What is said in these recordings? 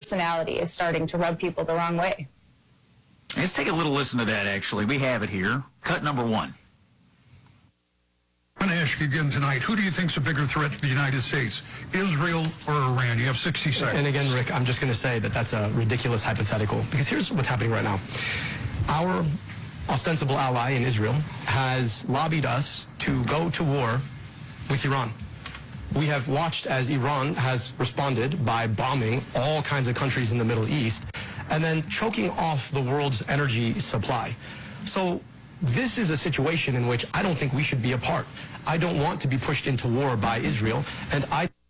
personality is starting to rub people the wrong way. Let's take a little listen to that, actually. We have it here. Cut number one. I'm going to ask you again tonight, who do you think is a bigger threat to the United States, Israel or Iran? You have 60 seconds. And again, Rick, I'm just going to say that that's a ridiculous hypothetical, because here's what's happening right now. Our ostensible ally in Israel has lobbied us to go to war with Iran. We have watched as Iran has responded by bombing all kinds of countries in the Middle East and then choking off the world's energy supply. So this is a situation in which I don't think we should be a part. I don't want to be pushed into war by Israel, and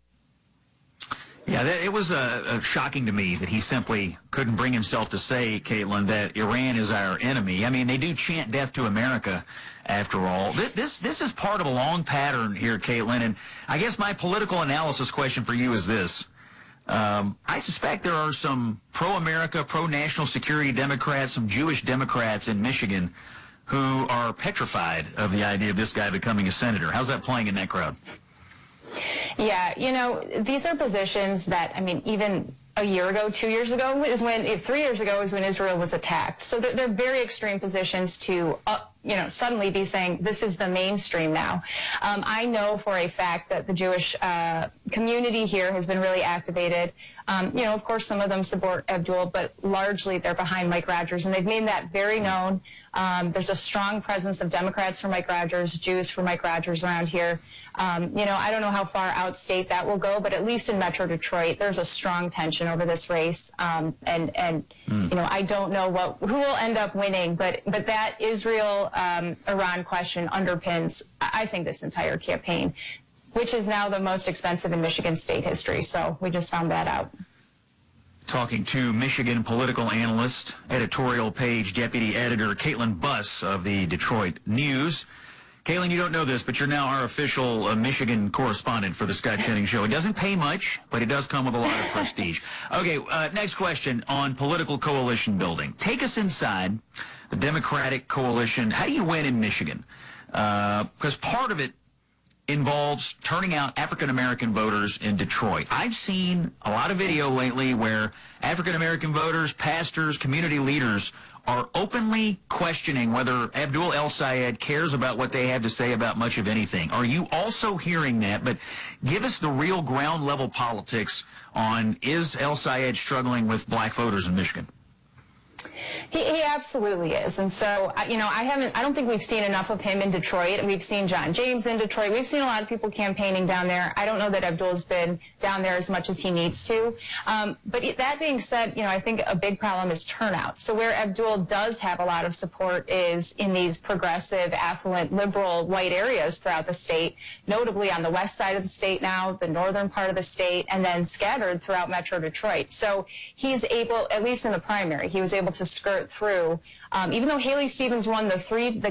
Yeah, it was shocking to me that he simply couldn't bring himself to say, Caitlin, that Iran is our enemy. I mean, they do chant death to America, after all. This is part of a long pattern here, Caitlin, and I guess my political analysis question for you is this. I suspect there are some pro-America, pro-national security Democrats, some Jewish Democrats in Michigan who are petrified of the idea of this guy becoming a senator. How's that playing in that crowd? Yeah, you know, these are positions that, I mean, even a year ago, 2 years ago, 3 years ago is when Israel was attacked. So they're very extreme positions to, you know, suddenly be saying this is the mainstream now. I know for a fact that the Jewish community here has been really activated. You know, of course, some of them support Abdul, but largely they're behind Mike Rogers, and they've made that very known. There's a strong presence of Democrats for Mike Rogers, Jews for Mike Rogers around here. You know, I don't know how far outstate that will go, but at least in Metro Detroit, there's a strong tension over this race. You know, I don't know who will end up winning, but that Israel-Iran question underpins, I think, this entire campaign, which is now the most expensive in Michigan state history. So we just found that out. Talking to Michigan political analyst, editorial page deputy editor Caitlin Buss of the Detroit News. Caitlin, you don't know this, but you're now our official Michigan correspondent for the Scott Jennings Show. It doesn't pay much, but it does come with a lot of prestige. Okay, next question on political coalition building. Take us inside the Democratic coalition. How do you win in Michigan? Because part of it involves turning out African-American voters in Detroit. I've seen a lot of video lately where African-American voters, pastors, community leaders are openly questioning whether Abdul El-Sayed cares about what they have to say about much of anything. Are you also hearing that? But give us the real ground-level politics on, is El-Sayed struggling with black voters in Michigan? He absolutely is. And so, you know, I don't think we've seen enough of him in Detroit. We've seen John James in Detroit. We've seen a lot of people campaigning down there. I don't know that Abdul's been down there as much as he needs to. But that being said, you know, I think a big problem is turnout. So where Abdul does have a lot of support is in these progressive, affluent, liberal, white areas throughout the state, notably on the west side of the state now, the northern part of the state, and then scattered throughout Metro Detroit. So he's able, at least in the primary, he was able to skirt through. Even though Haley Stevens won the